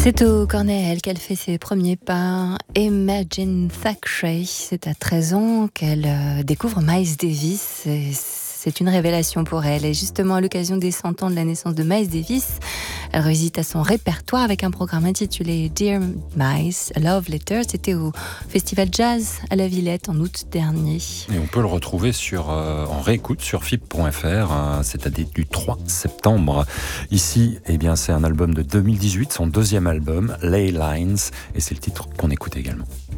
C'est au Cornell qu'elle fait ses premiers pas. Imagine Thackeray, c'est à 13 ans qu'elle découvre Miles Davis. C'est une révélation pour elle. Et justement, à l'occasion des 100 ans de la naissance de Miles Davis, elle revisite à son répertoire avec un programme intitulé Dear Miles, A Love Letter. C'était au Festival Jazz à la Villette en août dernier. Et on peut le retrouver en réécoute sur FIP.fr. C'est à date du 3 septembre. Ici, c'est un album de 2018, son deuxième album, Ley Lines. Et c'est le titre qu'on écoute également.